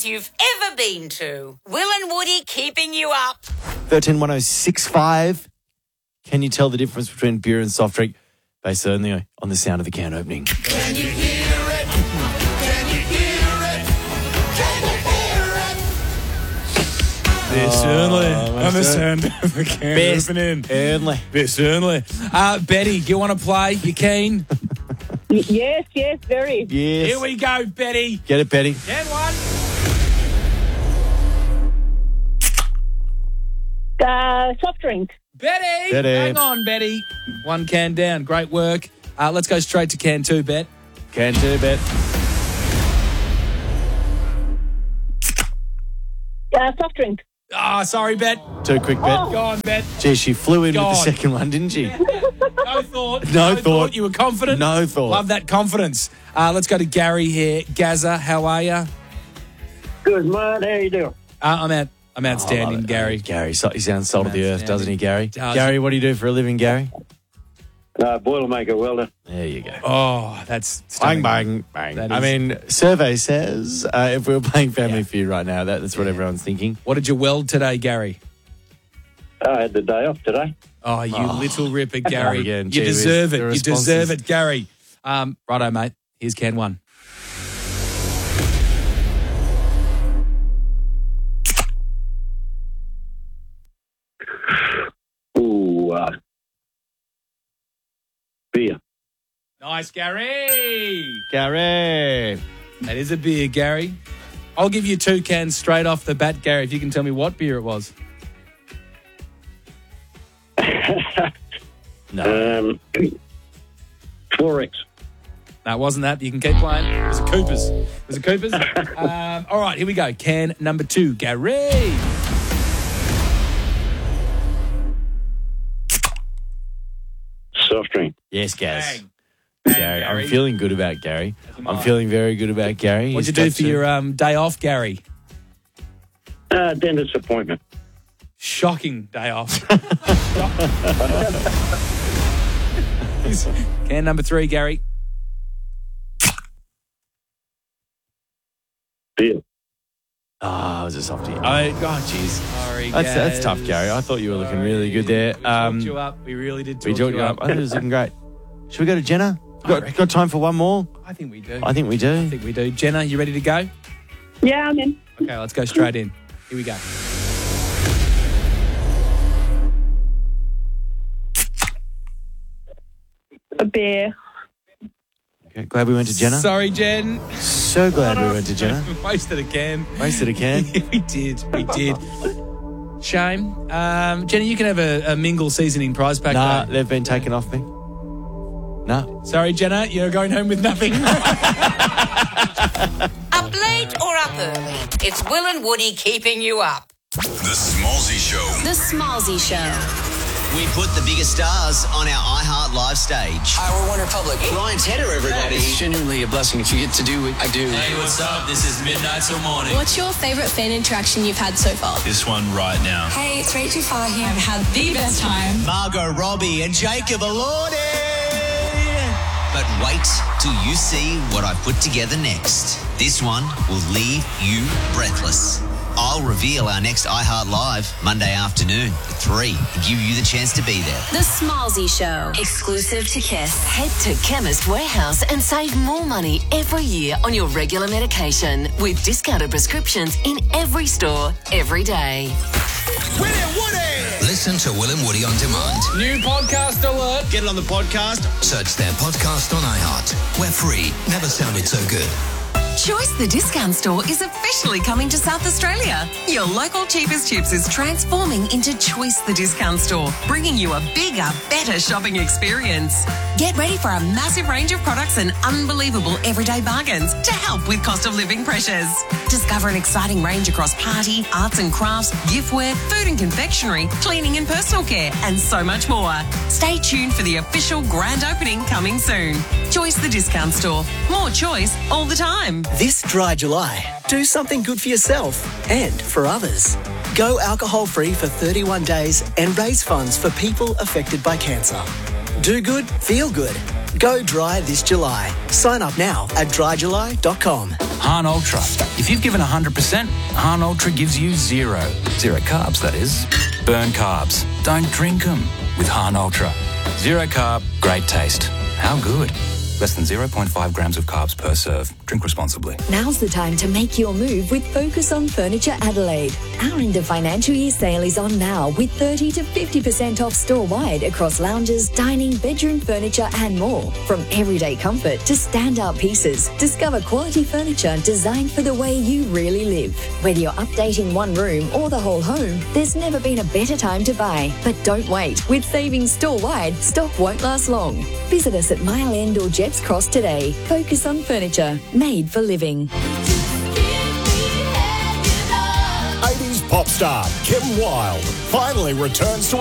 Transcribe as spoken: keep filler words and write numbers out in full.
bars you've ever been to. Will and Woody keeping you up. thirteen one oh six five. Can you tell the difference between beer and soft drink? Based only on the sound of the can opening. Can you hear it? Can you hear it? Can you hear it? There, certainly. And the sound of the can Best opening. Burnley. There, certainly. Uh, Betty, do you want to play? You keen? Yes, yes, very. Yes. Here we go, Betty. Get it, Betty. Can one. Uh, soft drink. Betty. Betty. Hang on, Betty. One can down. Great work. Uh, let's go straight to can two, Bet. Can do, Bet. Uh, soft drink. Ah, sorry, Bet. Too quick, Bet. Oh. Go on, Bet. Gee, she flew in Go with the on. second one, didn't she? No thought. No thought. You were confident? No thought. Love that confidence. Uh, let's go to Gary here. Gaza, how are you? Good, mate. How you doing? Uh, I'm out. I'm outstanding, Oh, Gary. Gary, so- he sounds salt of the earth, doesn't he, Gary? Does. Gary, what do you do for a living, Gary? Uh, Boilermaker welder. There you go. Oh, that's Bang, stunning. bang, bang. That I is- mean, survey says uh, if we were playing Family Yeah. Feud right now, that, that's what everyone's thinking. What did you weld today, Gary? I had the day off today. Oh, you little ripper, Gary. Again, you gee whiz, deserve the it. You responses. deserve it, Gary. Um, righto, mate. Here's can one. Ooh, uh, beer. Nice, Gary. Gary. That is a beer, Gary. I'll give you two cans straight off the bat, Gary, if you can tell me what beer it was. No. Um, four X. No, it wasn't that. You can keep playing. It was a Cooper's. It was a Cooper's. um, all right, here we go. Can number two, Gary. Soft drink. Yes, Gaz. Bang. Bang, Gary, Gary. I'm feeling good about Gary. I'm I. feeling very good about Gary. What'd you He's do got for to- your um, day off, Gary? Uh, dentist appointment. Shocking day off. Can number three, Gary. Beer. Oh, it was a softie. Oh, God, jeez. Sorry, That's, that's Gaz. tough, Gary. I thought you were looking really good Sorry. there. We Um, talked you up. We really did talk we talked you up. I thought it was looking great. Should we go to Jenna? I Got, reckon. got time for one more? I think we do. I think we do. I think we do. Jenna, you ready to go? Yeah, I'm in. Okay, let's go straight in. Here we go. A beer. Okay, glad we went to Jenna. Sorry, Jen. So glad we went to Jenna. Wasted a can. Wasted a can. we did. We did. Shame. Um, Jenny, you can have a, a mingle seasoning prize pack. Nah, though. they've been taken off me. No. Sorry, Jenna, you're going home with nothing. Up late or up early, it's Will and Woody keeping you up. The Smallsy Show. The Smallsy Show. We put the biggest stars on our iHeart Live stage. Hi, we're One Republic. Ryan Tedder, everybody. It's genuinely a blessing if you get to do what I do. Hey, what's up? This is Midnight Till Morning. What's your favourite fan interaction you've had so far? This one right now. Hey, it's Rachel Farr here. I've had the best time. Margot Robbie and Jacob Elordi. But wait till you see what I put together next. This one will leave you breathless. I'll reveal our next iHeart Live Monday afternoon at three and give you the chance to be there. The Smallsy Show. Exclusive to Kiss. Head to Chemist Warehouse and save more money every year on your regular medication with discounted prescriptions in every store, every day. Will and Woody. Listen to Will and Woody on demand. New podcast alert. Get it on the podcast. Search their podcast on iHeart. We're free. Never sounded so good. Choice the Discount Store is officially coming to South Australia. Your local cheapest chips is transforming into Choice the Discount Store, bringing you a bigger, better shopping experience. Get ready for a massive range of products and unbelievable everyday bargains to help with cost of living pressures. Discover an exciting range across party, arts and crafts, giftware, food and confectionery, cleaning and personal care, and so much more. Stay tuned for the official grand opening coming soon. Choice the Discount Store. More choice all the time. This dry July, do something good for yourself and for others. Go alcohol-free for thirty-one days and raise funds for people affected by cancer. Do good, feel good. Go dry this July. Sign up now at dry july dot com. Han Ultra. If you've given one hundred percent, Han Ultra gives you zero. Zero carbs, that is. Burn carbs. Don't drink them with Han Ultra. Zero carb, great taste. How good? Less than zero point five grams of carbs per serve. Drink responsibly. Now's the time to make your move with Focus on Furniture Adelaide. Our end of financial year sale is on now with thirty to fifty percent off store-wide across lounges, dining, bedroom furniture and more. From everyday comfort to stand-out pieces, discover quality furniture designed for the way you really live. Whether you're updating one room or the whole home, there's never been a better time to buy. But don't wait. With savings store-wide, stock won't last long. Visit us at Mile End or Jeff's Cross today. Focus on Furniture, made for living. eighties pop star Kim Wilde finally returns to